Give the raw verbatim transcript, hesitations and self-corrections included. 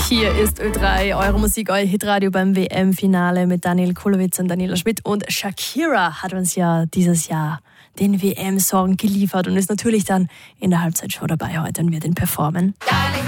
Hier ist Ö drei, eure Musik, euer Hitradio beim W M-Finale mit Daniel Kulowitz und Daniela Schmidt. Und Shakira hat uns ja dieses Jahr den W M-Song geliefert und ist natürlich dann in der Halbzeitshow dabei heute und wird ihn performen.